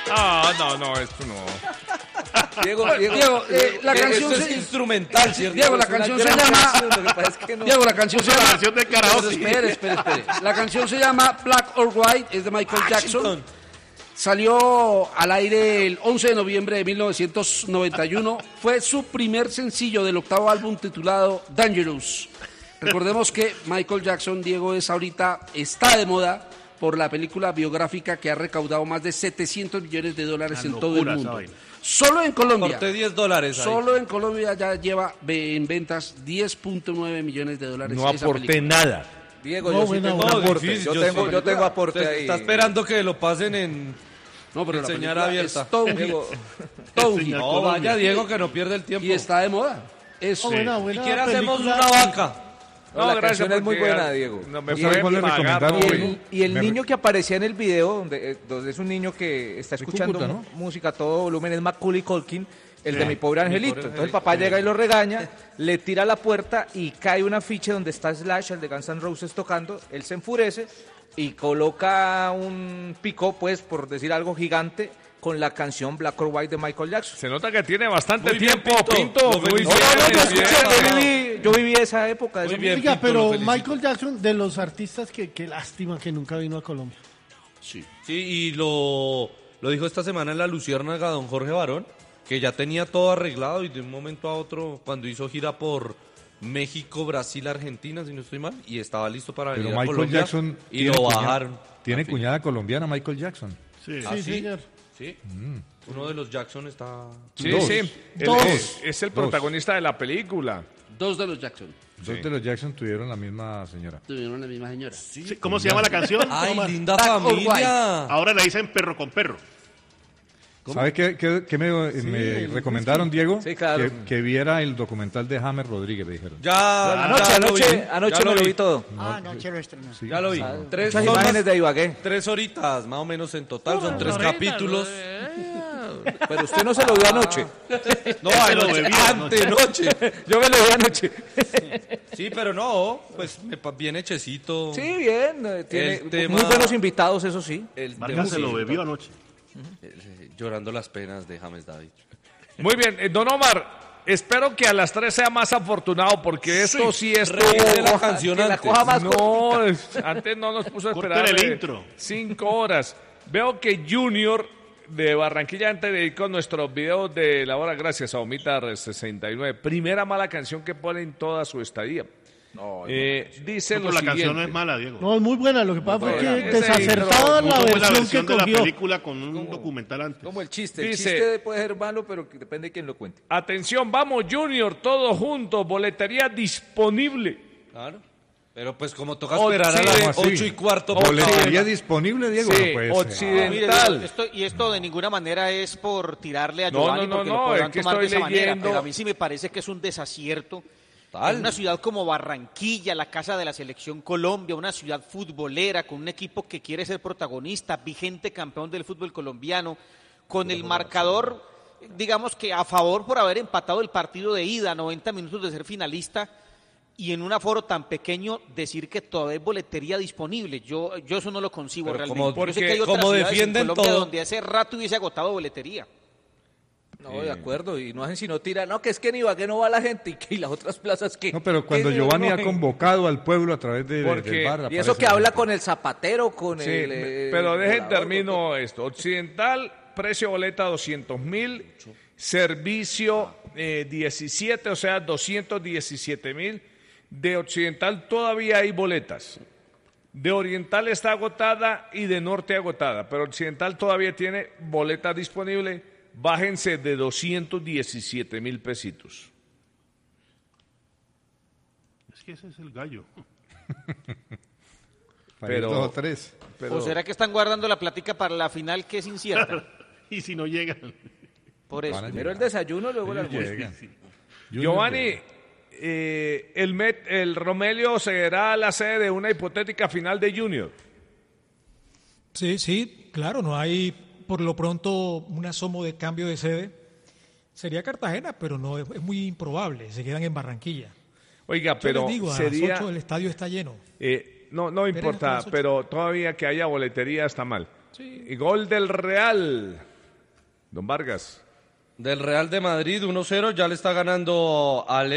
No, esto no. Diego, la canción es instrumental, ¿cierto? Diego, la canción se llama... Diego, la canción se llama... La versión de karaoke. Espere. La canción se llama Black or White, es de Michael Jackson. Salió al aire el 11 de noviembre de 1991. Fue su primer sencillo del octavo álbum titulado Dangerous. Recordemos que Michael Jackson, Diego, está de moda por la película biográfica que ha recaudado más de $700 millones en todo el mundo. Solo en Colombia. Corté $10 ahí. Solo en Colombia ya lleva en ventas $10.9 millones. No aporté nada. Diego, No, yo sí buena, tengo buena. aporte. Difícil, Yo tengo aporte Usted ahí. está esperando que lo pasen en... No, pero la Señal película abierta. es todo un hit. Diego. Todo un hit. No, vaya Diego, que no pierde el tiempo. Y está de moda. Eso. Buena ¿Y quién hacemos película. una vaca? No, la gracias, canción es muy porque buena, Diego. No, me Y pueden cuál le pagar, recomendaron, no, güey? Y el niño que aparecía en el video, donde es un niño que está De escuchando Cúcuta, ¿no? música a todo volumen, es Macaulay Culkin, el de Sí. Mi Pobre Angelito. Entonces el papá llega y lo regaña, le tira a la puerta y cae un afiche donde está Slash, el de Guns N' Roses, tocando. Él se enfurece y coloca un pico, pues, por decir algo, gigante con la canción Black or White de Michael Jackson. Se nota que tiene bastante Muy bien, tiempo, Pinto. Lo Muy felicito. bien, yo, bien. yo viví esa época. Muy esa bien. Oiga, Pinto, pero lo felicito. Michael Jackson, de los artistas que lástima que nunca vino a Colombia. Sí. Sí, y lo dijo esta semana en La Luciérnaga don Jorge Barón, que ya tenía todo arreglado y de un momento a otro, cuando hizo gira por México, Brasil, Argentina, si no estoy mal, y estaba listo para Pero venir a Michael Colombia, Jackson y tiene lo cuñada- bajaron. Tiene Al fin. cuñada colombiana Michael Jackson. Sí. ¿Ah, Sí, sí? señor. Sí. Uno de los Jackson está... Sí, Dos. sí. Es el protagonista de la película. Dos de los Jackson. Dos de los Jackson tuvieron la misma señora. Tuvieron la misma señora. Sí, ¿cómo se llama la canción? ¡Ay, ¿Cómo? linda Black or familia! Ahora la dicen perro con perro. ¿Sabe qué me recomendaron, Diego? Sí, claro. Que viera el documental de James Rodríguez, me dijeron. Anoche me lo vi todo. Anoche lo estrenó. Sí. Ya lo vi. Tres Son imágenes más- de Ibagué. 3 horitas, más o menos en total, son 3 capítulos. Pero usted no se lo vio anoche. No, Se lo anoche, bebió antenoche. Yo me lo vi anoche. Sí, pero no, pues bien hechecito. Sí, bien. Tiene El tema- muy buenos invitados, eso sí. Vargas se lo bebió anoche. Llorando las penas de James David. Muy bien, don Omar, espero que a las 3 sea más afortunado, porque esto sí es Repite la canción que la antes. coja más no, antes no nos puso a Corten esperar el intro. 5 horas. Veo que Junior de Barranquilla antes dedicó nuestros videos de la hora, gracias a Omita69. Primera mala canción que pone en toda su estadía. Dice No, lo pero la siguiente. canción no es mala, Diego. No, es muy buena. Lo que pasa fue buena. que Ese desacertada Muy la buena versión que versión de la cogió. película con un documental antes. Como el chiste. El Dice- chiste puede ser malo, pero que depende de quién lo cuente. Atención, vamos Junior, todos juntos, boletería disponible. Claro. Pero pues como toca Oh, esperar sí, a las ¿cómo así? 8:15. ¿Boletería disponible, Diego? Sí, No puede ser. occidental. Mire, esto de ninguna manera es por tirarle a No, Giovanni, no, porque no, lo podrán es que tomar de estoy esa manera, leyendo. pero a mí sí me parece que es un desacierto. Tal. En una ciudad como Barranquilla, la casa de la Selección Colombia, una ciudad futbolera, con un equipo que quiere ser protagonista, vigente campeón del fútbol colombiano, con el marcador, digamos que a favor por haber empatado el partido de ida, 90 minutos de ser finalista, y en un aforo tan pequeño decir que todavía hay boletería disponible. Yo eso no lo concibo Pero realmente. como- Yo sé porque que hay otras como ciudades defienden en Colombia todo. donde hace rato hubiese agotado boletería. No, de acuerdo. Y no hacen sino tirar. No, que es que en Ibagué no va la gente y las otras plazas que... No, pero cuando que Giovanni no ha ven. convocado al pueblo a través Porque- del bar. Y eso aparece que la habla gente. con el zapatero, con Sí, el... pero dejen volador, termino esto. Occidental, precio boleta 200.000, servicio 17, o sea 217.000. De Occidental todavía hay boletas. De Oriental está agotada y de Norte agotada, pero Occidental todavía tiene boleta disponible. Bájense de 217.000 pesitos. Es que ese es el gallo. Para ir pero- 2 o 3. Pero ¿O será que están guardando la plática para la final que es incierta? Y si no llegan. Por eso. Van a Primero el desayuno, luego el almuerzo. Llegan. Giovanni, el Romelio será la sede de una hipotética final de Junior. Sí, claro, no hay por lo pronto un asomo de cambio de sede. Sería Cartagena, pero no es muy improbable, se quedan en Barranquilla. Oiga, Yo pero les digo, a sería... las 8 el estadio está lleno. No Esperen hasta importa, las 8. pero todavía que haya boletería está mal. Y gol del Real. Don Vargas. Del Real de Madrid 1-0, ya le está ganando al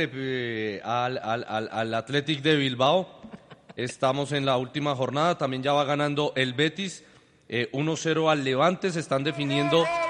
al Athletic de Bilbao. Estamos en la última jornada, también ya va ganando el Betis 1-0 al Levante, se están definiendo